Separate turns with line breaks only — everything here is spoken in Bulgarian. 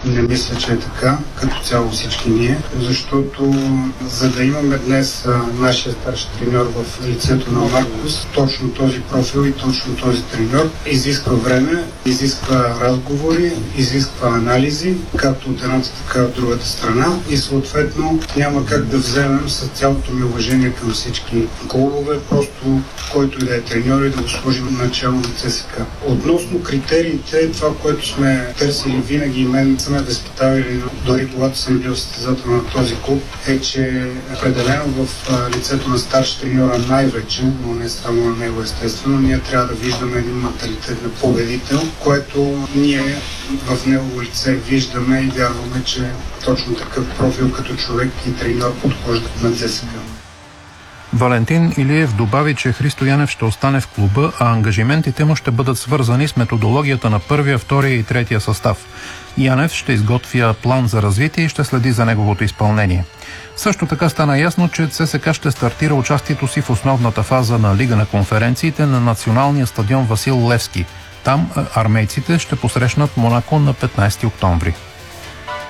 Не мисля, че е така, като цяло всички ние, защото за да имаме днес нашия старши треньор в лицето на Маркос, точно този профил и точно този треньор изисква време, изисква разговори, изисква анализи, както от едната, така от другата страна и съответно няма как да вземем с цялото ми уважение към всички клубове, просто който и да е треньор и да го сложим начало на ЦСКА. Относно критериите, това, което сме търсили винаги и мен са ме възпитавали, дори когато съм бил състезател на този клуб, е, че определено в лицето на старши треньора най-вече, но не само на него естествено, ние трябва да виждаме един менталитет на победител, което ние в негово лице виждаме и вярваме, че точно такъв профил като човек и треньор подхожда на ЦСКА.
Валентин Илиев добави, че Христо Янев ще остане в клуба, а ангажиментите му ще бъдат свързани с методологията на първия, втория и третия състав. Янев ще изготвя план за развитие и ще следи за неговото изпълнение. Също така стана ясно, че ЦСКА ще стартира участието си в основната фаза на Лига на конференциите на националния стадион Васил Левски. Там армейците ще посрещнат Монако на 15 октомври.